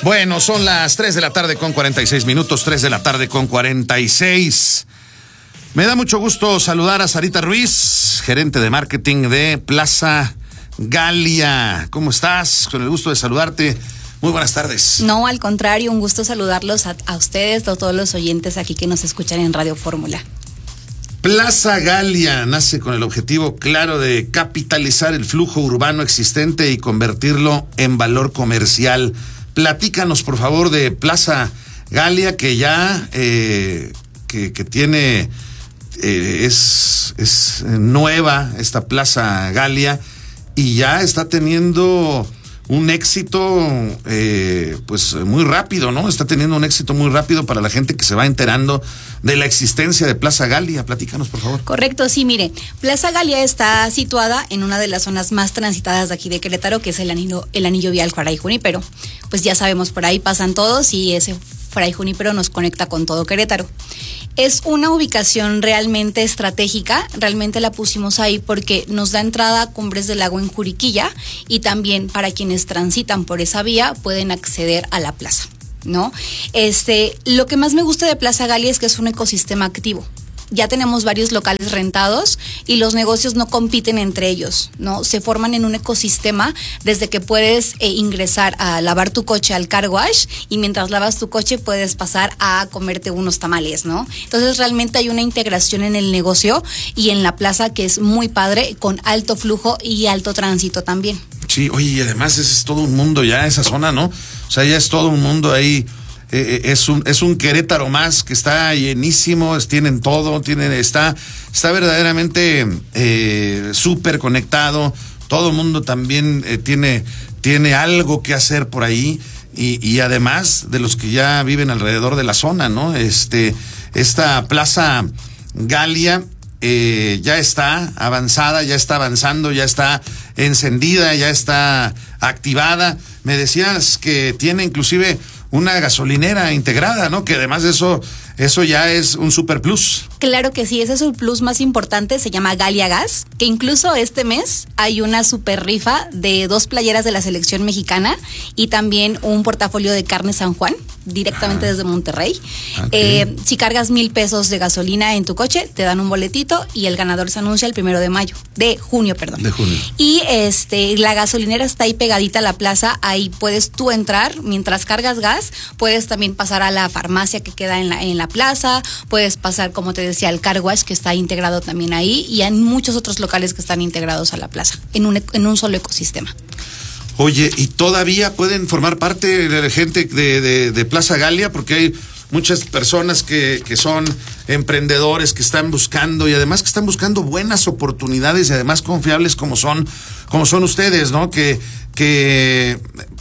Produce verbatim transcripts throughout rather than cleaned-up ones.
Bueno, son las tres de la tarde con cuarenta y seis minutos, tres de la tarde con cuarenta y seis. Me da mucho gusto saludar a Sarita Ruiz, gerente de marketing de Plaza Galia. ¿Cómo estás? Con el gusto de saludarte. Muy buenas tardes. No, al contrario, un gusto saludarlos a, a ustedes, a todos los oyentes aquí que nos escuchan en Radio Fórmula. Plaza Galia nace con el objetivo claro de capitalizar el flujo urbano existente y convertirlo en valor comercial. Platícanos, por favor, de Plaza Galia, que ya eh, que, que tiene eh, es, es nueva esta Plaza Galia y ya está teniendo un éxito eh, pues muy rápido, ¿no? Está teniendo un éxito muy rápido para la gente que se va enterando de la existencia de Plaza Galia. Platícanos, por favor. Correcto, sí, mire, Plaza Galia está situada en una de las zonas más transitadas de aquí de Querétaro, que es el anillo, el anillo vial Fray Junípero. Pues ya sabemos, por ahí pasan todos y ese Fray Junípero nos conecta con todo Querétaro. Es una ubicación realmente estratégica, realmente la pusimos ahí porque nos da entrada a Cumbres del Lago en Juriquilla y también para quienes transitan por esa vía pueden acceder a la plaza, ¿no? Este, lo que más me gusta de Plaza Galia es que es un ecosistema activo. Ya tenemos varios locales rentados y los negocios no compiten entre ellos, ¿no? Se forman en un ecosistema desde que puedes eh, ingresar a lavar tu coche al car wash y mientras lavas tu coche puedes pasar a comerte unos tamales, ¿no? Entonces realmente hay una integración en el negocio y en la plaza que es muy padre, con alto flujo y alto tránsito también. Sí, oye, y además es todo un mundo ya esa zona, ¿no? O sea, ya es todo un mundo ahí. Eh, es un es un Querétaro más que está llenísimo, es, tienen todo, tienen está está verdaderamente eh, súper conectado. Todo el mundo también eh, tiene tiene algo que hacer por ahí y, y además de los que ya viven alrededor de la zona, ¿no? Este esta Plaza Galia eh, ya está avanzada, ya está avanzando, ya está encendida, ya está activada. Me decías que tiene inclusive una gasolinera integrada, ¿no? Que además de eso, eso ya es un super plus. Claro que sí, ese es el plus más importante, se llama Galia Gas, que incluso este mes hay una super rifa de dos playeras de la selección mexicana y también un portafolio de carne San Juan, directamente ah. desde Monterrey. Okay. Eh, si cargas mil pesos de gasolina en tu coche, te dan un boletito y el ganador se anuncia el primero de mayo, de junio, perdón. De junio. Y este, la gasolinera está ahí pegadita a la plaza, ahí puedes tú entrar, mientras cargas gas, puedes también pasar a la farmacia que queda en la, en la plaza, puedes pasar, como te decía, al car wash que está integrado también ahí y hay muchos otros locales que están integrados a la plaza, en un, en un solo ecosistema. Oye, ¿y todavía pueden formar parte de la gente de, de, de Plaza Galia? Porque hay muchas personas que, que son emprendedores, que están buscando y además que están buscando buenas oportunidades y además confiables como son, como son ustedes, ¿no? Que, que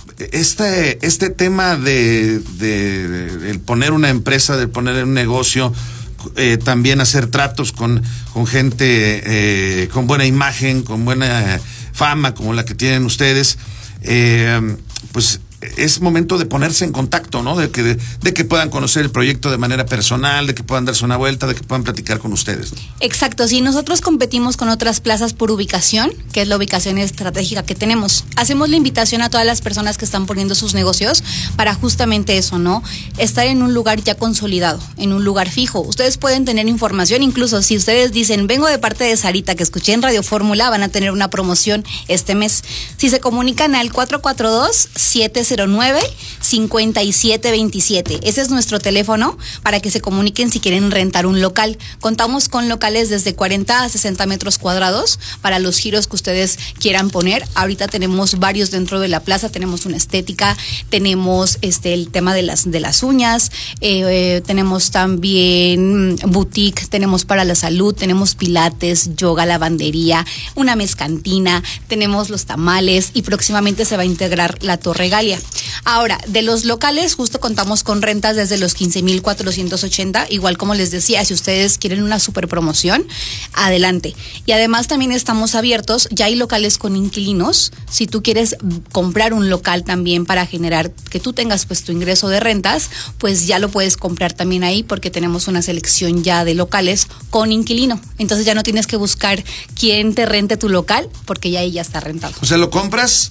este, este tema de, de, de, de poner una empresa, de poner un negocio, eh, también hacer tratos con, con gente eh, con buena imagen, con buena fama como la que tienen ustedes, eh, pues es momento de ponerse en contacto, ¿no? De que, de, de que puedan conocer el proyecto de manera personal, de que puedan darse una vuelta, de que puedan platicar con ustedes, ¿no? Exacto, sí, nosotros competimos con otras plazas por ubicación, que es la ubicación estratégica que tenemos. Hacemos la invitación a todas las personas que están poniendo sus negocios para justamente eso, ¿no? Estar en un lugar ya consolidado, en un lugar fijo. Ustedes pueden tener información, incluso si ustedes dicen, vengo de parte de Sarita, que escuché en Radio Fórmula, van a tener una promoción este mes. Si se comunican al cuatro cuatro dos, siete cero nueve, cinco siete dos siete. Ese es nuestro teléfono para que se comuniquen si quieren rentar un local. Contamos con locales desde cuarenta a sesenta metros cuadrados para los giros que ustedes quieran poner. Ahorita tenemos varios dentro de la plaza, tenemos una estética, tenemos este el tema de las de las uñas, eh, eh, tenemos también boutique, tenemos para la salud, tenemos pilates, yoga, lavandería, una mezcantina, tenemos los tamales y próximamente se va a integrar la Torre Galia. Ahora, de los locales, justo contamos con rentas desde los quince mil cuatrocientos ochenta, igual como les decía, si ustedes quieren una super promoción, adelante. Y además también estamos abiertos, ya hay locales con inquilinos, si tú quieres comprar un local también para generar que tú tengas pues tu ingreso de rentas, pues ya lo puedes comprar también ahí porque tenemos una selección ya de locales con inquilino. Entonces ya no tienes que buscar quién te rente tu local porque ya ahí ya está rentado. O sea, lo compras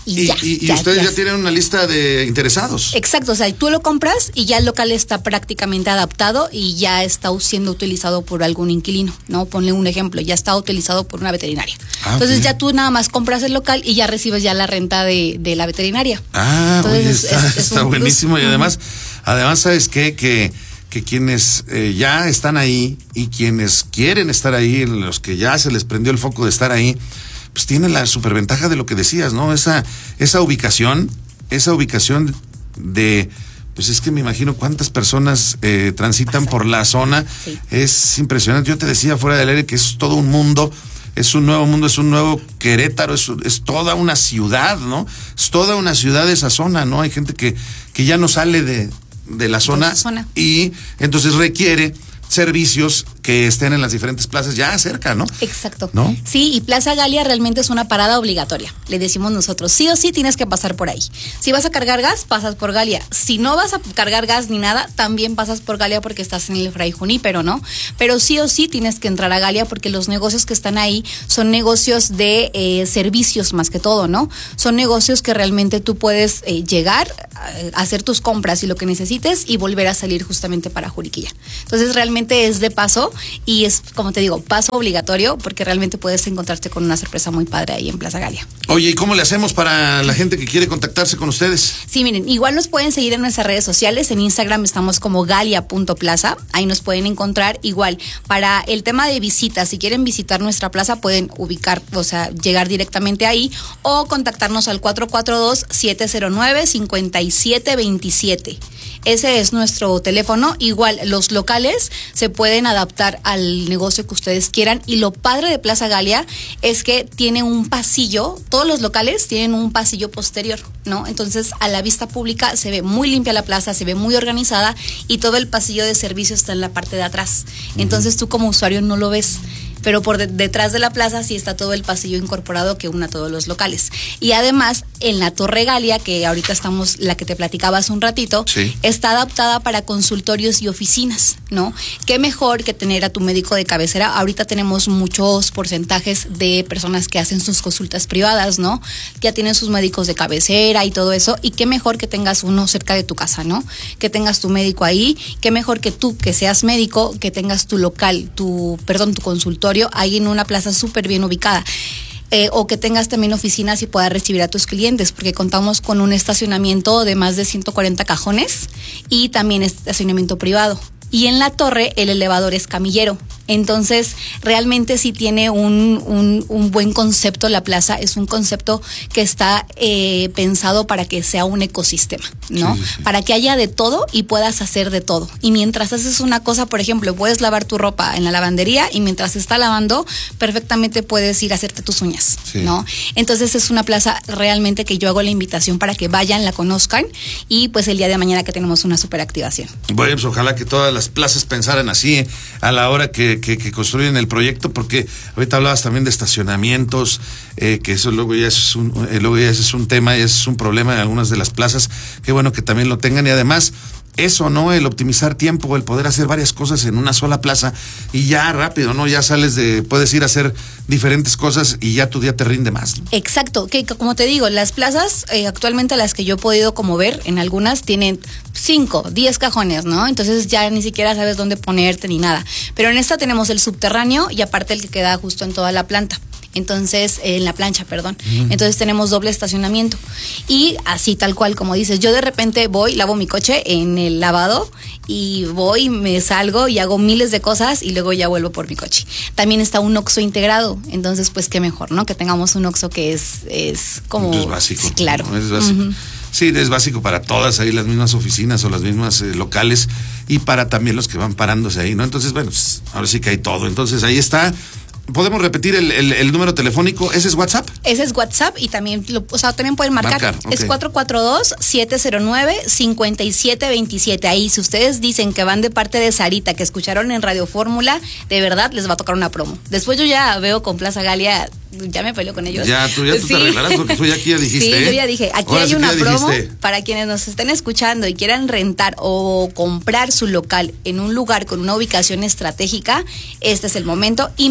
y, y ya. Y, y ya, ustedes ya, ya tienen una lista de interesados. Exacto, o sea, tú lo compras y ya el local está prácticamente adaptado y ya está siendo utilizado por algún inquilino, ¿no? Ponle un ejemplo, ya está utilizado por una veterinaria. Ah, Entonces okay. ya tú nada más compras el local y ya recibes ya la renta de, de la veterinaria. Ah, Entonces, oye, está, es, es está buenísimo plus. Y además, uh-huh. además, ¿sabes qué? Que, que quienes eh, ya están ahí y quienes quieren estar ahí, los que ya se les prendió el foco de estar ahí, pues tienen la superventaja de lo que decías, ¿no? Esa, esa ubicación, esa ubicación de, pues es que me imagino cuántas personas eh, transitan por la zona, sí. Es impresionante. Yo te decía fuera del aire que es todo un mundo, es un nuevo mundo, es un nuevo Querétaro, es, es toda una ciudad, ¿no? Es toda una ciudad de esa zona, ¿no? Hay gente que, que ya no sale de, de la zona, zona y entonces requiere servicios que estén en las diferentes plazas ya cerca, ¿no? Exacto. ¿No? Sí, y Plaza Galia realmente es una parada obligatoria, le decimos nosotros. Sí o sí tienes que pasar por ahí. Si vas a cargar gas, pasas por Galia. Si no vas a cargar gas ni nada, también pasas por Galia porque estás en el Fray Junípero, ¿no? Pero sí o sí tienes que entrar a Galia porque los negocios que están ahí son negocios de eh, servicios más que todo, ¿no? Son negocios que realmente tú puedes eh, llegar, a hacer tus compras y lo que necesites y volver a salir justamente para Juriquilla. Entonces realmente es de paso y es, como te digo, paso obligatorio porque realmente puedes encontrarte con una sorpresa muy padre ahí en Plaza Galia. Oye, ¿y cómo le hacemos para la gente que quiere contactarse con ustedes? Sí, miren, igual nos pueden seguir en nuestras redes sociales. En Instagram estamos como galia punto plaza. Ahí nos pueden encontrar. Igual, para el tema de visitas, si quieren visitar nuestra plaza, pueden ubicar, o sea, llegar directamente ahí o contactarnos al cuatro cuatro dos, siete cero nueve, cinco siete dos siete. Ese es nuestro teléfono. Igual, los locales se pueden adaptar al negocio que ustedes quieran. Y lo padre de Plaza Galia es que tiene un pasillo, todos los locales tienen un pasillo posterior, ¿no? Entonces, a la vista pública se ve muy limpia la plaza, se ve muy organizada y todo el pasillo de servicio está en la parte de atrás. Entonces, tú como usuario no lo ves. Pero por de, detrás de la plaza sí está todo el pasillo incorporado que une a todos los locales. Y además, en la Torre Galia, que ahorita estamos, la que te platicaba hace un ratito, sí. Está adaptada para consultorios y oficinas, ¿no? Qué mejor que tener a tu médico de cabecera. Ahorita tenemos muchos porcentajes de personas que hacen sus consultas privadas, ¿no? Ya tienen sus médicos de cabecera y todo eso. Y qué mejor que tengas uno cerca de tu casa, ¿no? Que tengas tu médico ahí. Qué mejor que tú, que seas médico, que tengas tu local, tu, perdón, tu consultorio ahí en una plaza súper bien ubicada. Eh, o que tengas también oficinas y puedas recibir a tus clientes, porque contamos con un estacionamiento de más de ciento cuarenta cajones y también estacionamiento privado. Y en la torre el elevador es camillero. Entonces, realmente sí tiene un, un, un buen concepto la plaza. Es un concepto que está eh, pensado para que sea un ecosistema, ¿no? Sí, sí, sí. Para que haya de todo y puedas hacer de todo. Y mientras haces una cosa, por ejemplo, puedes lavar tu ropa en la lavandería y mientras se está lavando, perfectamente puedes ir a hacerte tus uñas, sí. ¿no? Entonces, es una plaza realmente que yo hago la invitación para que vayan, la conozcan y pues el día de mañana que tenemos una super activación. Bueno, pues ojalá que todas las plazas pensaran así a la hora que Que, que construyen el proyecto, porque ahorita hablabas también de estacionamientos, eh, que eso luego ya es un eh, luego ya es un tema, ya es un problema en algunas de las plazas. Qué bueno que también lo tengan y además eso, ¿no? El optimizar tiempo, el poder hacer varias cosas en una sola plaza y ya rápido, ¿no? Ya sales de, puedes ir a hacer diferentes cosas y ya tu día te rinde más, ¿no? Exacto, que como te digo, las plazas eh, actualmente las que yo he podido como ver, en algunas tienen cinco, diez cajones, ¿no? Entonces ya ni siquiera sabes dónde ponerte ni nada. Pero en esta tenemos el subterráneo y aparte el que queda justo en toda la planta. Entonces, eh, en la plancha, perdón. Uh-huh. Entonces tenemos doble estacionamiento. Y así tal cual, como dices, yo de repente voy, lavo mi coche en el lavado y voy, me salgo y hago miles de cosas y luego ya vuelvo por mi coche. También está un Oxxo integrado, entonces pues qué mejor, ¿no? Que tengamos un Oxxo que es, es como... Es básico. Sí, claro. ¿No? Es básico. Uh-huh. Sí, es básico para todas ahí, las mismas oficinas o las mismas eh, locales y para también los que van parándose ahí, ¿no? Entonces, bueno, pues, ahora sí que hay todo. Entonces, ahí está. ¿Podemos repetir el, el, el número telefónico? ¿Ese es WhatsApp? Ese es WhatsApp y también, lo, o sea, también pueden marcar. marcar okay. Es cuatro cuatro dos, siete cero nueve, cinco siete dos siete. Ahí, si ustedes dicen que van de parte de Sarita, que escucharon en Radio Fórmula, de verdad les va a tocar una promo. Después yo ya veo con Plaza Galia, ya me peleo con ellos. Ya, tú ya tú sí. te arreglarás porque tú ya aquí ya dijiste. Sí, ¿eh? yo ya dije, aquí Ahora hay sí una promo para quienes nos estén escuchando y quieran rentar o comprar su local en un lugar con una ubicación estratégica. Este es el momento. Y mañana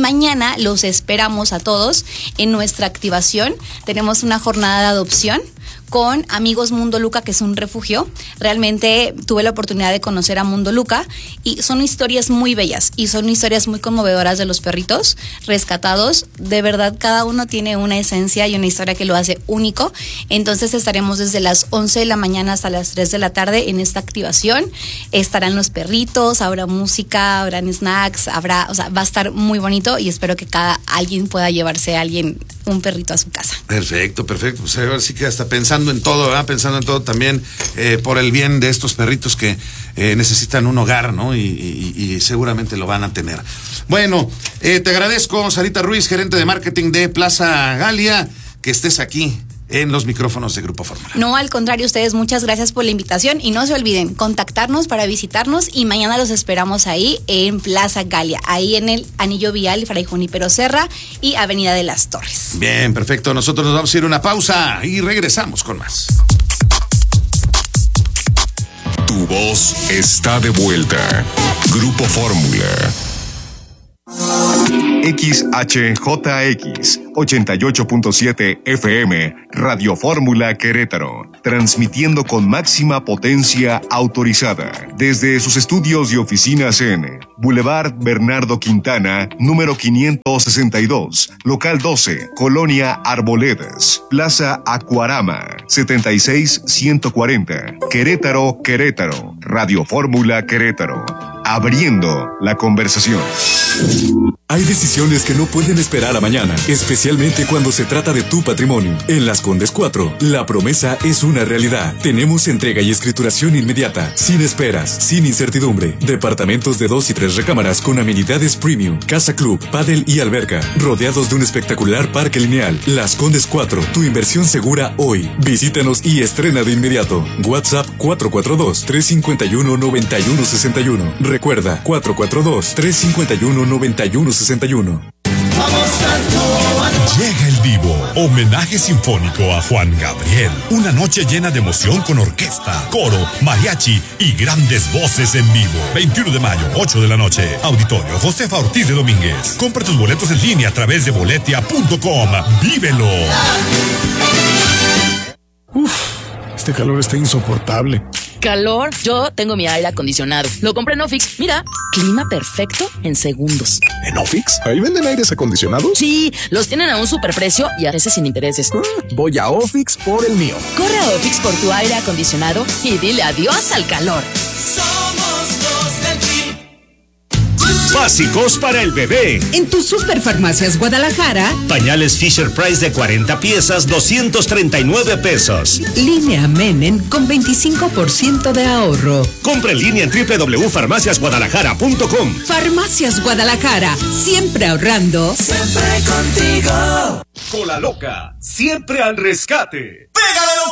mañana los esperamos a todos en nuestra activación. Tenemos una jornada de adopción con Amigos Mundo Luca, que es un refugio. Realmente tuve la oportunidad de conocer a Mundo Luca y son historias muy bellas y son historias muy conmovedoras de los perritos rescatados. De verdad, cada uno tiene una esencia y una historia que lo hace único. Entonces estaremos desde las once de la mañana hasta las tres de la tarde en esta activación. Estarán los perritos, habrá música, habrán snacks, habrá, o sea, va a estar muy bonito y espero que cada alguien pueda llevarse a alguien un perrito a su casa. Perfecto, perfecto. Pues ahora sí que hasta pensando en todo, ¿verdad? Pensando en todo también eh, por el bien de estos perritos que eh, necesitan un hogar, ¿no? Y, y, y seguramente lo van a tener. Bueno, eh, te agradezco, Sarita Ruiz, gerente de marketing de Plaza Galia, que estés aquí en los micrófonos de Grupo Fórmula. No, al contrario, ustedes, muchas gracias por la invitación y no se olviden contactarnos para visitarnos y mañana los esperamos ahí en Plaza Galia, ahí en el Anillo Vial Fray Junípero Serra y Avenida de las Torres. Bien, perfecto. Nosotros nos vamos a ir a una pausa y regresamos con más. Tu voz está de vuelta. Grupo Fórmula. X H J X ochenta y ocho punto siete F M, Radio Fórmula Querétaro, transmitiendo con máxima potencia autorizada desde sus estudios y oficinas en Boulevard Bernardo Quintana, número quinientos sesenta y dos, local doce, Colonia Arboledas, Plaza Acuarama, setenta y seis ciento cuarenta, Querétaro, Querétaro, Radio Fórmula Querétaro, abriendo la conversación. Hay decisiones que no pueden esperar a mañana, especialmente cuando se trata de tu patrimonio. En Las Condes cuatro, la promesa es una realidad. Tenemos entrega y escrituración inmediata, sin esperas, sin incertidumbre. Departamentos de dos y tres recámaras con amenidades premium, casa club, pádel y alberca, rodeados de un espectacular parque lineal. Las Condes cuatro, tu inversión segura hoy. Visítanos y estrena de inmediato. WhatsApp cuatro cuatro dos, tres cinco uno, nueve uno seis uno. Recuerda, cuatro cuatro dos, tres cinco uno, nueve uno sesenta y uno. Llega el Vivo, homenaje sinfónico a Juan Gabriel. Una noche llena de emoción con orquesta, coro, mariachi y grandes voces en vivo. veintiuno de mayo, ocho de la noche. Auditorio Josefa Ortiz de Domínguez. Compra tus boletos en línea a través de boletia punto com. ¡Vívelo! Uf, este calor está insoportable. ¿Calor? Yo tengo mi aire acondicionado. Lo compré en Ofix. Mira, clima perfecto en segundos. ¿En Ofix? ¿Ahí venden aires acondicionados? Sí, los tienen a un superprecio y a veces sin intereses. Mm, voy a Ofix por el mío. Corre a Ofix por tu aire acondicionado y dile adiós al calor. Somos los del G. Básicos para el bebé. En tu Superfarmacias Guadalajara. Pañales Fisher Price de cuarenta piezas, doscientos treinta y nueve pesos. Línea Menem con veinticinco por ciento de ahorro. Compra en línea en doble u doble u doble u punto farmacias guadalajara punto com. Farmacias Guadalajara, siempre ahorrando. Siempre contigo. Cola Loca, siempre al rescate.